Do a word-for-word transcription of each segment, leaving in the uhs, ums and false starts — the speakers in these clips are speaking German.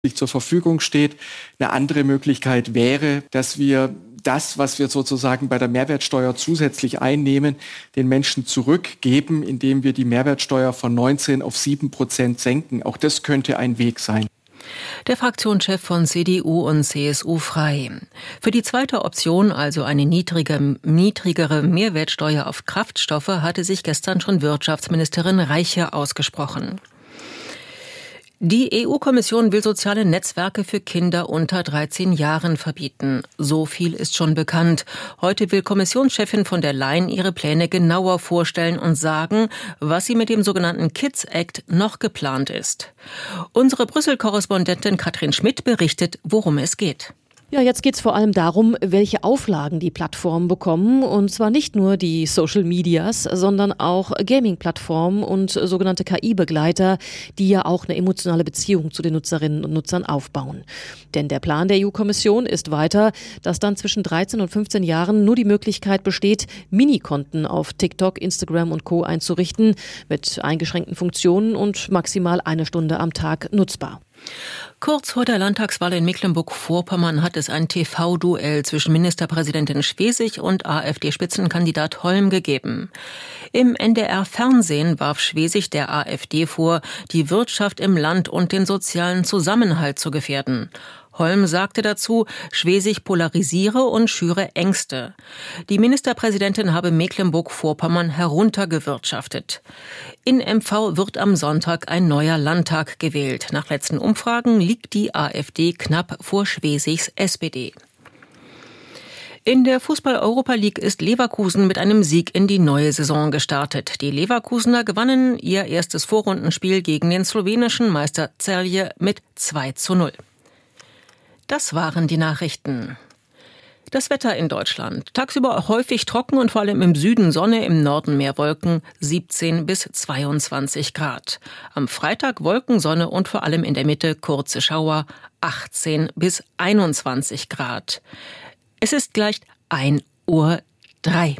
zur Verfügung steht. Eine andere Möglichkeit wäre, dass wir das, was wir sozusagen bei der Mehrwertsteuer zusätzlich einnehmen, den Menschen zurückgeben, indem wir die Mehrwertsteuer von neunzehn auf sieben Prozent senken. Auch das könnte ein Weg sein. Der Fraktionschef von C D U und C S U frei. Für die zweite Option, also eine niedrige, niedrigere Mehrwertsteuer auf Kraftstoffe, hatte sich gestern schon Wirtschaftsministerin Reiche ausgesprochen. Die E U-Kommission will soziale Netzwerke für Kinder unter dreizehn Jahren verbieten. So viel ist schon bekannt. Heute will Kommissionschefin von der Leyen ihre Pläne genauer vorstellen und sagen, was sie mit dem sogenannten Kids Act noch geplant ist. Unsere Brüssel-Korrespondentin Katrin Schmidt berichtet, worum es geht. Ja, jetzt geht's vor allem darum, welche Auflagen die Plattformen bekommen. Und zwar nicht nur die Social Medias, sondern auch Gaming-Plattformen und sogenannte K I-Begleiter, die ja auch eine emotionale Beziehung zu den Nutzerinnen und Nutzern aufbauen. Denn der Plan der E U-Kommission ist weiter, dass dann zwischen dreizehn und fünfzehn Jahren nur die Möglichkeit besteht, Minikonten auf TikTok, Instagram und Co. einzurichten, mit eingeschränkten Funktionen und maximal eine Stunde am Tag nutzbar. Kurz vor der Landtagswahl in Mecklenburg-Vorpommern hat es ein T V-Duell zwischen Ministerpräsidentin Schwesig und AfD-Spitzenkandidat Holm gegeben. Im N D R-Fernsehen warf Schwesig der AfD vor, die Wirtschaft im Land und den sozialen Zusammenhalt zu gefährden. Holm sagte dazu, Schwesig polarisiere und schüre Ängste. Die Ministerpräsidentin habe Mecklenburg-Vorpommern heruntergewirtschaftet. In M V wird am Sonntag ein neuer Landtag gewählt. Nach letzten Umfragen liegt die AfD knapp vor Schwesigs S P D. In der Fußball-Europa League ist Leverkusen mit einem Sieg in die neue Saison gestartet. Die Leverkusener gewannen ihr erstes Vorrundenspiel gegen den slowenischen Meister Celje mit zwei zu null. Das waren die Nachrichten. Das Wetter in Deutschland. Tagsüber häufig trocken und vor allem im Süden Sonne, im Norden mehr Wolken, siebzehn bis zweiundzwanzig Grad. Am Freitag Wolken, Sonne und vor allem in der Mitte kurze Schauer, achtzehn bis einundzwanzig Grad. Es ist gleich ein Uhr drei.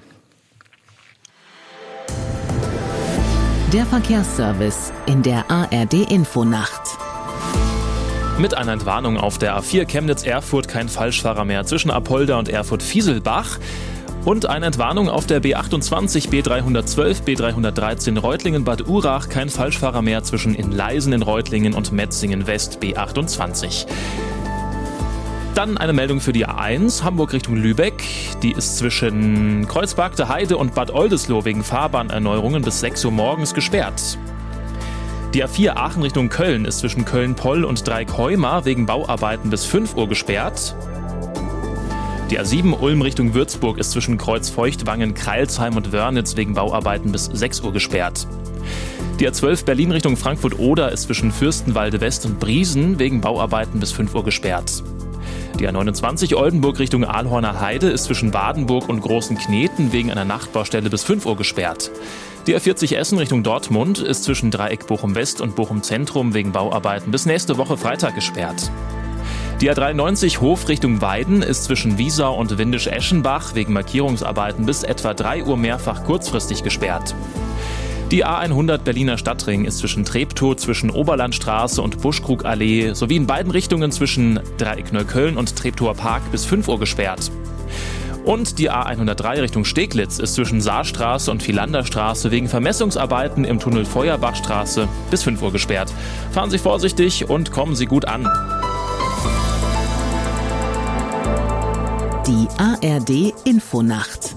Der Verkehrsservice in der A R D-Infonacht. Mit einer Entwarnung auf der A vier Chemnitz-Erfurt kein Falschfahrer mehr zwischen Apolda und Erfurt-Fieselbach. Und eine Entwarnung auf der B achtundzwanzig, B dreihundertzwölf, B dreihundertreizehn Reutlingen-Bad Urach. Kein Falschfahrer mehr zwischen Inleisen in Reutlingen und Metzingen-West, B achtundzwanzig. Dann eine Meldung für die A eins, Hamburg Richtung Lübeck. Die ist zwischen Kreuzberg, Heide und Bad Oldesloe wegen Fahrbahnerneuerungen bis sechs Uhr morgens gesperrt. Die A vier Aachen Richtung Köln ist zwischen Köln-Poll und Dreieck-Heumar wegen Bauarbeiten bis fünf Uhr gesperrt. Die A sieben Ulm Richtung Würzburg ist zwischen Kreuzfeuchtwangen, Kreilsheim und Wörnitz wegen Bauarbeiten bis sechs Uhr gesperrt. Die A zwölf Berlin Richtung Frankfurt-Oder ist zwischen Fürstenwalde West und Briesen wegen Bauarbeiten bis fünf Uhr gesperrt. Die A neunundzwanzig Oldenburg Richtung Aalhorner Heide ist zwischen Badenburg und Großen Kneten wegen einer Nachtbaustelle bis fünf Uhr gesperrt. Die A vierzig Essen Richtung Dortmund ist zwischen Dreieck Bochum West und Bochum Zentrum wegen Bauarbeiten bis nächste Woche Freitag gesperrt. Die A dreiundneunzig Hof Richtung Weiden ist zwischen Wiesau und Windisch-Eschenbach wegen Markierungsarbeiten bis etwa drei Uhr mehrfach kurzfristig gesperrt. Die A hundert Berliner Stadtring ist zwischen Treptow, zwischen Oberlandstraße und Buschkrugallee sowie in beiden Richtungen zwischen Dreieck Neukölln und Treptower Park bis fünf Uhr gesperrt. Und die A hundertdrei Richtung Steglitz ist zwischen Saarstraße und Philanderstraße wegen Vermessungsarbeiten im Tunnel Feuerbachstraße bis fünf Uhr gesperrt. Fahren Sie vorsichtig und kommen Sie gut an. Die A R D-Infonacht.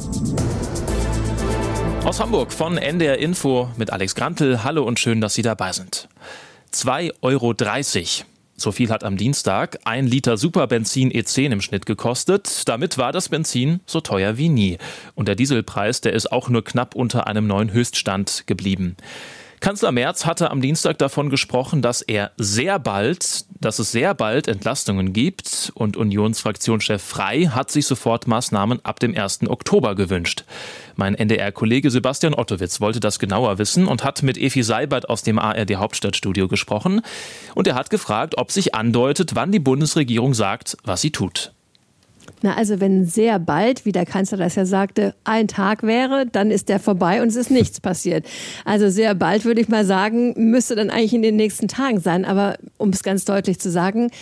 Aus Hamburg von N D R Info mit Alex Grantel. Hallo und schön, dass Sie dabei sind. zwei Euro dreißig. So viel hat am Dienstag ein Liter Superbenzin E zehn im Schnitt gekostet. Damit war das Benzin so teuer wie nie. Und der Dieselpreis, der ist auch nur knapp unter einem neuen Höchststand geblieben. Kanzler Merz hatte am Dienstag davon gesprochen, dass er sehr bald, dass es sehr bald Entlastungen gibt. Und Unionsfraktionschef Frey hat sich Sofortmaßnahmen ab dem ersten Oktober gewünscht. Mein N D R-Kollege Sebastian Ottowitz wollte das genauer wissen und hat mit Efi Seibert aus dem A R D-Hauptstadtstudio gesprochen. Und er hat gefragt, ob sich andeutet, wann die Bundesregierung sagt, was sie tut. Na, also wenn sehr bald, wie der Kanzler das ja sagte, ein Tag wäre, dann ist der vorbei und es ist nichts passiert. Also sehr bald, würde ich mal sagen, müsste dann eigentlich in den nächsten Tagen sein. Aber um es ganz deutlich zu sagen,